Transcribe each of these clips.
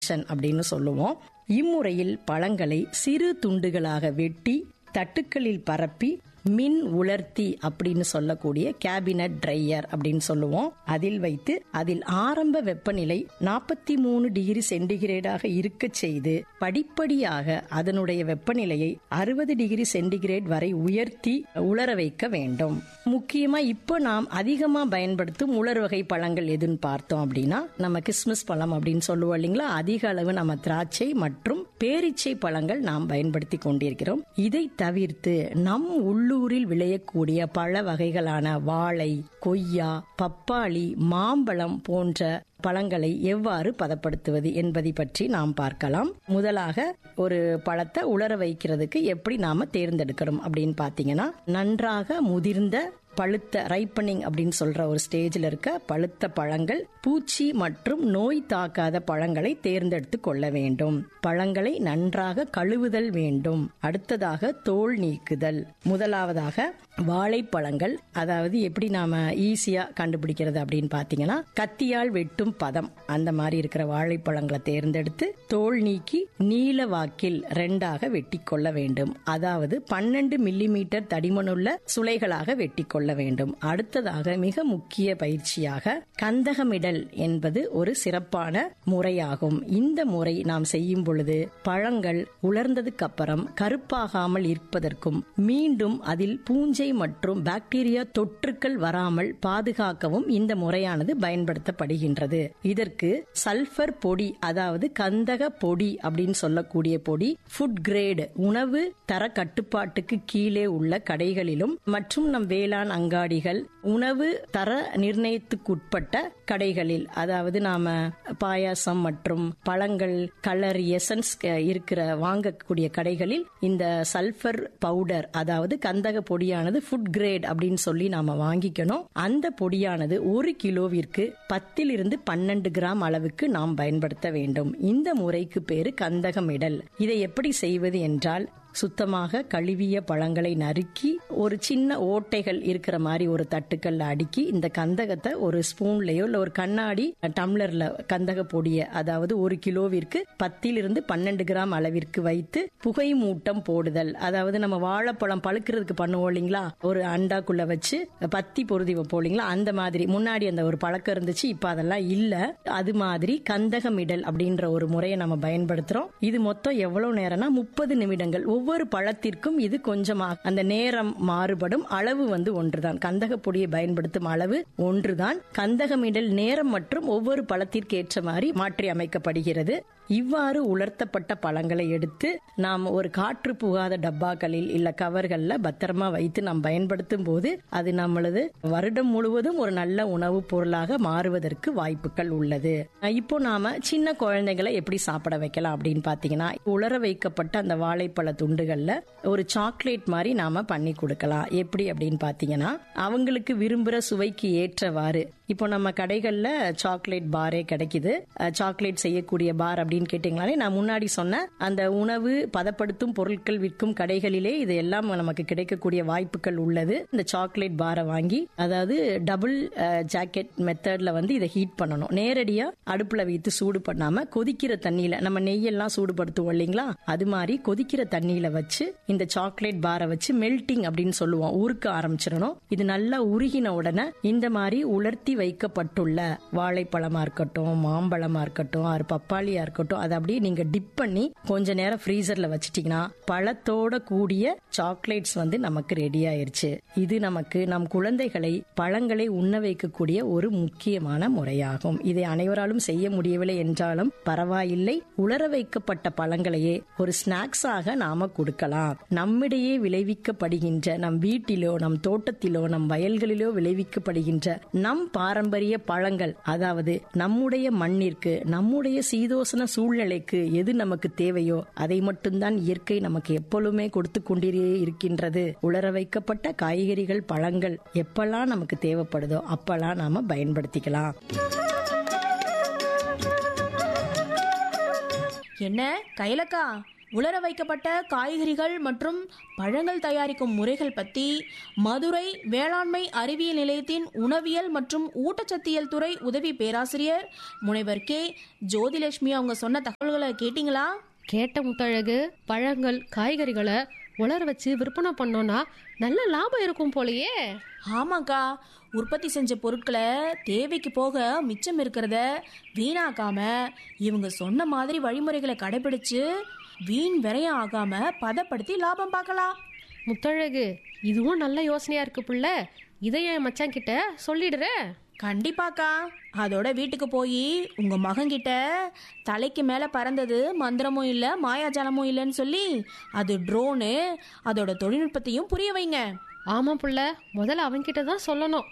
Kitchen அப்படின்னு சொல்லுவோம். இம்முறையில் பழங்களை சிறு துண்டுகளாக வெட்டி தட்டுக்களில் பரப்பி மின் உலர்த்தி அப்படின்னு சொல்லக்கூடிய கேபினட் ட்ரையர் அப்படின்னு சொல்லுவோம். அதில் வைத்து அதில் ஆரம்ப வெப்பநிலை 43 டிகிரி சென்டிகிரேடாக இருக்க செய்து படிப்படியாக அதனுடைய வெப்பநிலையை 60 டிகிரி சென்டிகிரேட் வரை உயர்த்தி உலர வைக்க வேண்டும். முக்கியமா இப்போ நாம் அதிகமா பயன்படுத்தும் உலர் வகை பழங்கள் எதுன்னு பார்த்தோம் அப்படின்னா நம்ம கிறிஸ்மஸ் பழம் அப்படின்னு சொல்லுவோம் இல்லைங்களா. அதிக அளவு நம்ம திராட்சை மற்றும் பேரீச்சை பழங்கள் நாம் பயன்படுத்தி கொண்டிருக்கிறோம். இதை தவிர்த்து நம் உள்ளூரில் விளையக்கூடிய பழ வகைகளான வாழை, கொய்யா, பப்பாளி, மாம்பழம் போன்ற பழங்களை எவ்வாறு பதப்படுத்துவது என்பதை பற்றி நாம் பார்க்கலாம். முதலாக ஒரு பழத்தை உலர வைக்கிறதுக்கு எப்படி நாம தேர்ந்தெடுக்கிறோம் அப்படின்னு பாத்தீங்கன்னா, நன்றாக முதிர்ந்த பழுத்த ரைப்பனிங் அப்படின்னு சொல்ற ஒரு ஸ்டேஜில் இருக்க பழுத்த பழங்கள், பூச்சி மற்றும் நோய் தாக்காத பழங்களை தேர்ந்தெடுத்து கொள்ள வேண்டும். பழங்களை நன்றாக கழுவுதல் வேண்டும். அடுத்ததாக தோல் நீக்குதல். முதலாவதாக வாழைப்பழங்கள், அதாவது எப்படி நாம ஈஸியா கண்டுபிடிக்கிறது அப்படின்னு பாத்தீங்கன்னா, கத்தியால் வெட்டும் பதம் அந்த மாதிரி இருக்கிற வாழைப்பழங்களை தேர்ந்தெடுத்து தோல் நீக்கி நீல வாக்கில் 2ஆக வெட்டி கொள்ள வேண்டும். அதாவது 12 மில்லிமீட்டர் தடிமனுள்ள சுளைகளாக வெட்டி கொள்ள வேண்டும். அடுத்ததாக மிக முக்கிய பயிற்சியாக கந்தகமிடல் என்பது ஒரு சிறப்பான முறையாகும். இந்த முறை நாம் செய்யும் பொழுது பழங்கள் உலர்ந்ததுக்கு அப்புறம் கருப்பாகாமல் இருப்பதற்கும் மீண்டும் அதில் பூஞ்சை மற்றும் பாக்டீரியா தொற்றுக்கள் வராமல் பாதுகாக்கவும் இந்த முறையானது பயன்படுத்தப்படுகின்றது. இதற்கு சல்பர் பொடி, அதாவது கந்தக பொடி அப்படின்னு சொல்லக்கூடிய பொடி ஃபுட் கிரேட் உணவு தர கட்டுப்பாட்டுக்கு கீழே உள்ள கடைகளிலும் மற்றும் நம் வேளாண் அங்காடிகள் உணவு தர நிர்ணயத்துக்குட்பட்ட கடைகளில், அதாவது நாம பாயாசம் மற்றும் பழங்கள் கலர் எசன்ஸ் இருக்கிற வாங்கக்கூடிய கடைகளில் இந்த சல்பர் பவுடர், அதாவது கந்தக பொடியானது ஃபுட் கிரேட் அப்படின்னு சொல்லி நாம வாங்கிக்கணும். அந்த பொடியானது 1 கிலோவிற்கு 10 to 12 கிராம் அளவுக்கு நாம் பயன்படுத்த வேண்டும். இந்த முறைக்கு பேரு கந்தகமிடல். இதை எப்படி செய்வது என்றால், சுத்தமாக கழுவிய பழங்களை நறுக்கி ஒரு சின்ன ஓட்டைகள் இருக்கிற மாதிரி ஒரு தட்டுக்கல்ல அடுக்கி இந்த கந்தகத்தை ஒரு ஸ்பூன்லயோ இல்ல ஒரு கண்ணாடி டம்ளர்ல கந்தக பொடிய, அதாவது 1 கிலோவிற்கு 10 to 12 கிராம் அளவிற்கு வைத்து புகை மூட்டம் போடுதல். அதாவது நம்ம வாழைப்பழம் பழுக்கிறதுக்கு பண்ணுவோம் இல்லைங்களா, ஒரு அண்டாக்குள்ள வச்சு பத்தி பொருதி வைப்போம் இல்லைங்களா, அந்த மாதிரி முன்னாடி அந்த ஒரு பழக்கம் இருந்துச்சு, இப்ப அதெல்லாம் இல்ல. அது மாதிரி கந்தகமிடல் அப்படின்ற ஒரு முறையை நம்ம பயன்படுத்துறோம். இது மொத்தம் எவ்வளவு நேரம்னா 30 நிமிடங்கள். ஒவ்வொரு பழத்திற்கும் இது கொஞ்சமாக அந்த நேரம் மாறுபடும். அளவு ஒன்றுதான். கந்தக பொடியை பயன்படுத்தும் அளவு ஒன்றுதான். கந்தகமிடல் நேரம் மற்றும் ஒவ்வொரு பழத்திற்கு ஏற்ற மாதிரி மாற்றி அமைக்கப்படுகிறது. இவ்வாறு உலர்த்தப்பட்ட பழங்களை எடுத்து நாம் ஒரு காற்று புகாத டப்பாக்களில் இல்ல கவர்கள்ல பத்திரமா வைத்து நாம் பயன்படுத்தும் போது அது நம்மளது வருடம் முழுவதும் ஒரு நல்ல உணவுப் பொருளாக மாறுவதற்கு வாய்ப்புகள் உள்ளது. இப்போ நாம சின்ன குழந்தைகளை எப்படி சாப்பிட வைக்கலாம் அப்படின்னு பாத்தீங்கன்னா, உலர வைக்கப்பட்ட அந்த வாழைப்பழ துண்டுகள்ல ஒரு சாக்லேட் மாதிரி நாம பண்ணி கொடுக்கலாம். எப்படி அப்படின்னு பாத்தீங்கன்னா, அவங்களுக்கு விரும்புற சுவைக்கு ஏற்றவாறு இப்போ நம்ம கடைகள்ல சாக்லேட் பாரே கிடைக்குது. சாக்லேட் செய்யக்கூடிய பார் அப்படின்னு கேட்டீங்களாலே, நான் முன்னாடி சொன்ன அந்த உணவு பதப்படுத்தும் பொருட்கள் விற்கும் கடைகளிலே இது எல்லாம் நமக்கு கிடைக்கக்கூடிய வாய்ப்புகள் உள்ளது. இந்த சாக்லேட் பாரை வாங்கி, அதாவது டபுள் ஜாக்கெட் மெத்தட்ல இதை ஹீட் பண்ணணும். நேரடியா அடுப்புல வைத்து சூடு பண்ணாம கொதிக்கிற தண்ணியில, நம்ம நெய்யெல்லாம் சூடுபடுத்துவோம் இல்லைங்களா, அது மாதிரி கொதிக்கிற தண்ணியில வச்சு இந்த சாக்லேட் பாரை வச்சு மெல்டிங் அப்படின்னு சொல்லுவோம், உருக்க ஆரம்பிச்சிடணும். இது நல்லா உருகின உடனே இந்த மாதிரி உலர்த்தி வைக்கப்பட்டுள்ள வாழைப்பழமா இருக்கட்டும், மாம்பழமா இருக்கட்டும், பப்பாளியா இருக்கட்டும், அதை அப்படியே நீங்க டிப் பண்ணி கொஞ்ச நேரம் ஃப்ரீசர்ல வச்சிட்டீங்கன்னா பழத்தோட கூடிய சாக்லேட்ஸ் நமக்கு ரெடி ஆயிருச்சு. இது நமக்கு நம் குழந்தைகளை பழங்களை உண்ண வைக்கக்கூடிய ஒரு முக்கியமான முறையாகும். இதை அனைவராலும் செய்ய முடியவில்லை என்றாலும் பரவாயில்லை, உலர வைக்கப்பட்ட பழங்களையே ஒரு ஸ்நாக்ஸாக நாம கொடுக்கலாம். நம்மிடையே விளைவிக்கப்படுகின்ற, நம் வீட்டிலோ நம் தோட்டத்திலோ நம் வயல்களிலோ விளைவிக்கப்படுகின்ற நம் பாரம்பரிய பழங்கள், அதாவது நம்முடைய மண்ணிற்கு நம்முடைய சீதோசன சூழ்நிலைக்கு எது நமக்கு தேவையோ அதை மட்டும்தான் இயற்கை நமக்கு எப்பொழுதுமே கொடுத்து கொண்டே இருக்கின்றது. உலர வைக்கப்பட்ட காய்கறிகள், பழங்கள் எப்பெல்லாம் நமக்கு தேவைப்படுதோ அப்பெல்லாம் நாம பயன்படுத்திக்கலாம். என்ன கைலக்கா, உலர வைக்கப்பட்ட காய்கறிகள் மற்றும் பழங்கள் தயாரிக்கும் முறைகள் பற்றி மதுரை வேளாண்மை அறிவியல் நிலையத்தின் உணவியல் மற்றும் ஊட்டச்சத்தியல் துறை உதவி பேராசிரியர் முனைவர் கே ஜோதிலட்சுமி அவங்க சொன்ன தகவல்களை கேட்டீங்களா? கேட்ட முத்தழகு. பழங்கள் காய்கறிகளை உலர வச்சு விற்பனை பண்ணோம்னா நல்ல லாபம் இருக்கும் போலயே. ஆமாக்கா, உற்பத்தி செஞ்ச பொருட்களை தேவைக்கு போக மிச்சம் இருக்கிறத வீணாக்காம இவங்க சொன்ன மாதிரி வழிமுறைகளை கடைபிடிச்சு வீண் விரயம் ஆகாம பதப்படுத்தி லாபம் பார்க்கலாம். முத்தழகு, இதுவும் நல்ல யோசனையா இருக்கு புள்ள. இதை என் மச்சான் கிட்ட சொல்லிடுற? கண்டிப்பாக்கா. அதோட வீட்டுக்கு போய் உங்க மகன்கிட்ட தலைக்கு மேல பறந்தது மந்திரமும் இல்ல மாயாஜாலமும் இல்லைன்னு சொல்லி அது ட்ரோனு, அதோட தொழில்நுட்பத்தையும் புரிய வைங்க. ஆமா புள்ள, முதல்ல அவன்கிட்ட தான் சொல்லணும்.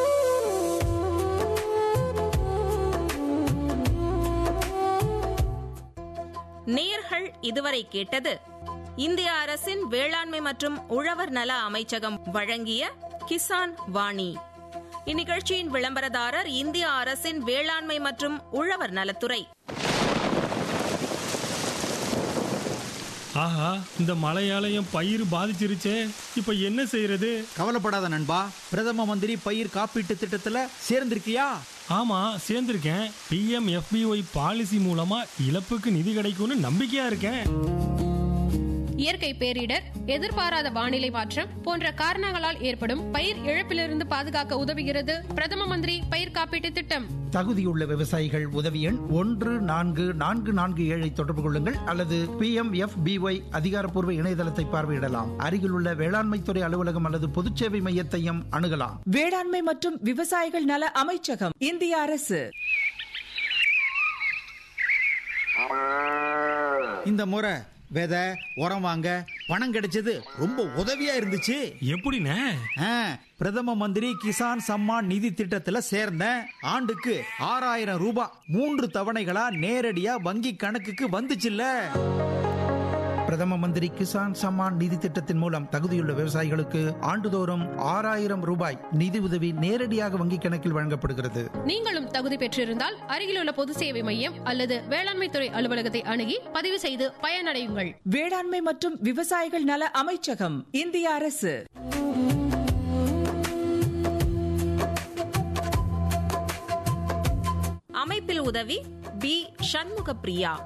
நேயர்கள் இதுவரை கேட்டது இந்திய அரசின் வேளாண்மை மற்றும் உழவர் நல அமைச்சகம் வழங்கிய கிசான் வாணி. இந்நிகழ்ச்சியின் விளம்பரதாரர் இந்திய அரசின் வேளாண்மை மற்றும் உழவர் நலத்துறை. ஆஹா, இந்த மழையால என் பயிர் பாதிச்சிருச்சே, இப்ப என்ன செய்யறது? கவலைப்படாத நண்பா, பிரதம மந்திரி பயிர் காப்பீட்டு திட்டத்துல சேர்ந்திருக்கியா? ஆமா, சேர்ந்திருக்கேன். PMFBY பாலிசி மூலமா இழப்புக்கு நிதி கிடைக்கும்னு நம்பிக்கையா இருக்கேன். இயற்கை பேரிடர், எதிர்பாராத வானிலை மாற்றம் போன்ற காரணங்களால் ஏற்படும் பயிர் இழப்பிலிருந்து பாதுகாக்க உதவுகிறது பிரதம மந்திரி பயிர் காப்பீட்டு திட்டம். தகுதியுள்ள விவசாயிகள் உதவி எண் 14447 தொடர்பு கொள்ளுங்கள் அல்லது PMFBY அதிகாரப்பூர்வ இணையதளத்தை பார்வையிடலாம். அருகிலுள்ள வேளாண்மைத்துறை அலுவலகம் அல்லது பொதுச்சேவை மையத்தையும் அணுகலாம். வேளாண்மை மற்றும் விவசாயிகள் நல அமைச்சகம், இந்திய அரசு. இந்த முறை விதை உரம் வாங்க பணம் கிடைச்சது ரொம்ப உதவியா இருந்துச்சு. எப்படிண்ணே? பிரதம மந்திரி கிசான் சம்மான் நிதி திட்டத்துல சேர்ந்தேன். ஆண்டுக்கு 6000 ரூபாய் 3 தவணைகளா நேரடியா வங்கி கணக்குக்கு வந்துச்சுல்ல. பிரதம மந்திரி கிசான் சம்மான் நிதி திட்டத்தின் மூலம் தகுதியுள்ள விவசாயிகளுக்கு ஆண்டுதோறும் 6000 ரூபாய் நிதி உதவி நேரடியாக வங்கி கணக்கில் வழங்கப்படுகிறது. நீங்களும் தகுதி பெற்றிருந்தால் அருகிலுள்ள பொது சேவை மையம் அல்லது வேளாண்மை துறை அலுவலகத்தை அணுகி பதிவு செய்து பயனடையுங்கள். வேளாண்மை மற்றும் விவசாயிகள் நல அமைச்சகம், இந்திய அரசு. அமைப்பில் உதவி பி. சண்முகப்பிரியா.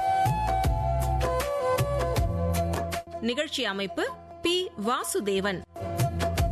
நிகழ்ச்சி அமைப்பு பி. வாசுதேவன்.